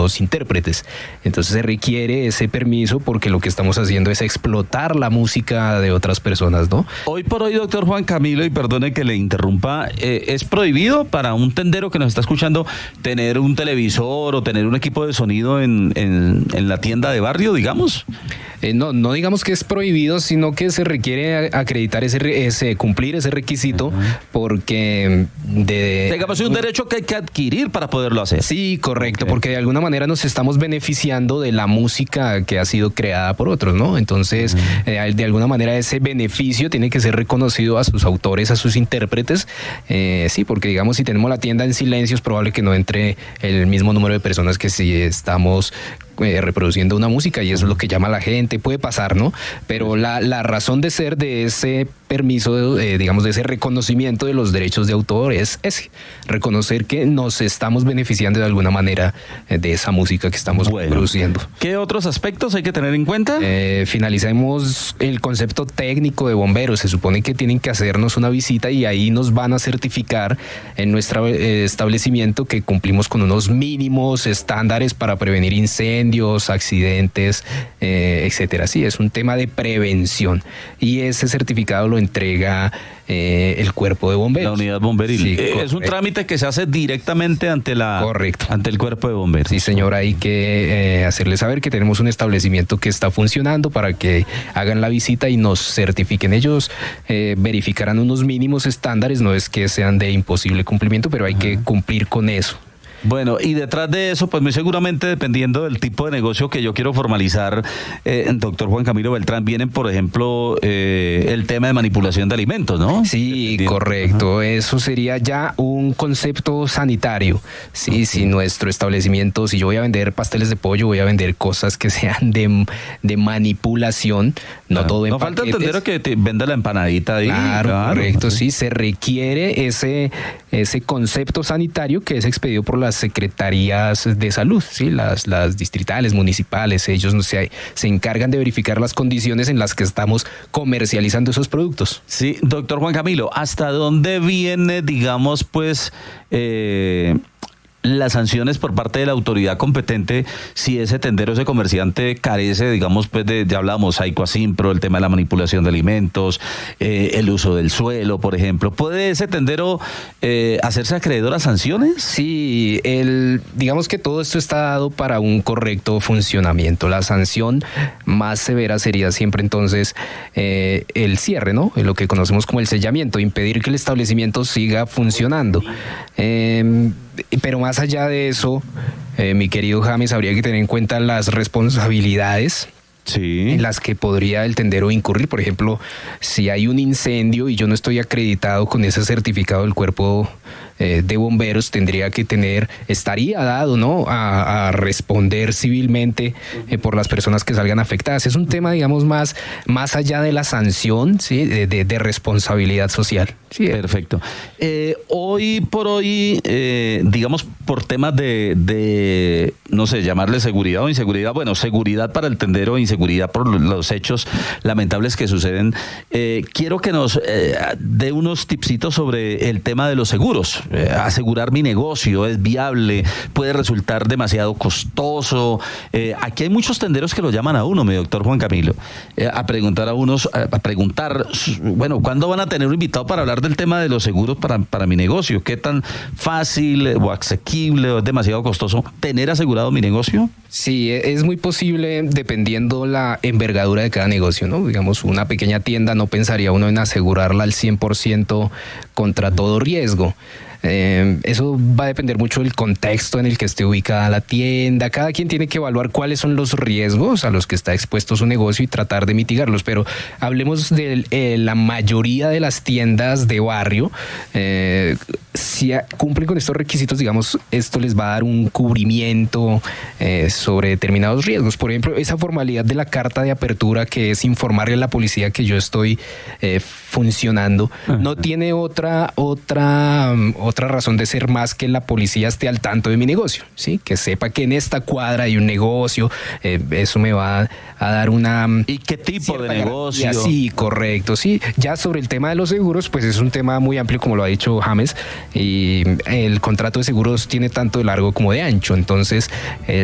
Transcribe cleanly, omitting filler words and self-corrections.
los intérpretes. Entonces se requiere ese permiso porque lo que estamos haciendo es explotar la música de otras personas, ¿no? Hoy por hoy, doctor Juan Camilo, y perdone que le interrumpa, ¿es prohibido para un tendero que nos está escuchando tener un televisor o tener un equipo de sonido en la tienda de barrio, digamos? No digamos que es prohibido, sino que se requiere acreditar cumplir ese requisito, porque digamos, es un derecho que hay que adquirir para poderlo hacer. Sí, correcto, porque de alguna manera nos estamos beneficiando de la música que ha sido creada por otros, ¿no? Entonces, de alguna manera ese beneficio tiene que ser reconocido a sus autores, a sus intérpretes. Sí, porque digamos, si tenemos la tienda en silencio, es probable que no entre el mismo número de personas que si estamos reproduciendo una música, y eso es lo que llama a la gente, puede pasar, ¿no? Pero la razón de ser de ese permiso, digamos, de ese reconocimiento de los derechos de autor es ese, reconocer que nos estamos beneficiando de alguna manera de esa música que estamos produciendo. ¿Qué otros aspectos hay que tener en cuenta? Finalicemos el concepto técnico de bomberos. Se supone que tienen que hacernos una visita y ahí nos van a certificar en nuestro establecimiento que cumplimos con unos mínimos estándares para prevenir incendios, accidentes, etcétera. Sí, es un tema de prevención y ese certificado lo entrega el cuerpo de bomberos. La unidad bomberil. Sí, es un trámite que se hace directamente ante el cuerpo de bomberos. Sí, señor, hay que hacerle saber que tenemos un establecimiento que está funcionando para que hagan la visita y nos certifiquen. Ellos verificarán unos mínimos estándares, no es que sean de imposible cumplimiento, pero hay que cumplir con eso. Bueno, y detrás de eso, pues muy seguramente, dependiendo del tipo de negocio que yo quiero formalizar, doctor Juan Camilo Beltrán, vienen, por ejemplo, el tema de manipulación de alimentos, ¿no? Sí, correcto. Eso sería ya un concepto sanitario. Sí, si nuestro establecimiento, si yo voy a vender pasteles de pollo, voy a vender cosas que sean de manipulación, no todo en no paquetes. Falta entender que te venda la empanadita ahí. Claro, correcto, sí, se requiere ese concepto sanitario que es expedido por las secretarías de salud, ¿sí? Las distritales, municipales, ellos se encargan de verificar las condiciones en las que estamos comercializando esos productos. Sí, doctor Juan Camilo, ¿hasta dónde viene, digamos, pues, las sanciones por parte de la autoridad competente si ese tendero, ese comerciante carece, digamos, pues ya hablamos, mosaico asimpro, el tema de la manipulación de alimentos, el uso del suelo, por ejemplo? ¿Puede ese tendero hacerse acreedor a sanciones? Sí, digamos que todo esto está dado para un correcto funcionamiento. La sanción más severa sería siempre entonces el cierre, ¿no? Lo que conocemos como el sellamiento, impedir que el establecimiento siga funcionando. Pero más allá de eso, mi querido James, habría que tener en cuenta las responsabilidades en las que podría el tendero incurrir. Por ejemplo, si hay un incendio y yo no estoy acreditado con ese certificado del cuerpo de bomberos, estaría dado, ¿no?, a responder civilmente por las personas que salgan afectadas. Es un tema, digamos, más allá de la sanción, ¿sí?, de responsabilidad social. Sí. Perfecto. Hoy por hoy, digamos, por temas de, no sé, llamarle seguridad o inseguridad, bueno, seguridad para el tendero, inseguridad por los hechos lamentables que suceden, quiero que nos dé unos tipsitos sobre el tema de los seguros. Asegurar mi negocio, ¿es viable? ¿Puede resultar demasiado costoso? Aquí hay muchos tenderos que lo llaman a uno, mi doctor Juan Camilo, a preguntar, bueno, ¿cuándo van a tener un invitado para hablar del tema de los seguros para mi negocio? ¿Qué tan fácil o asequible o es demasiado costoso tener asegurado mi negocio? Sí, es muy posible dependiendo la envergadura de cada negocio, ¿no? Digamos, una pequeña tienda no pensaría uno en asegurarla al 100% contra todo riesgo. Eso va a depender mucho del contexto en el que esté ubicada la tienda. Cada quien tiene que evaluar cuáles son los riesgos a los que está expuesto su negocio y tratar de mitigarlos. Pero hablemos de la mayoría de las tiendas de barrio. Si cumplen con estos requisitos, digamos, esto les va a dar un cubrimiento sobre determinados riesgos. Por ejemplo, esa formalidad de la carta de apertura, que es informarle a la policía que yo estoy funcionando, no tiene otra razón de ser más que la policía esté al tanto de mi negocio, ¿sí? Que sepa que en esta cuadra hay un negocio. Eso me va a dar una... ¿Y qué tipo de negocio? Sí, correcto, sí. Ya sobre el tema de los seguros, pues es un tema muy amplio, como lo ha dicho James, y el contrato de seguros tiene tanto de largo como de ancho. Entonces,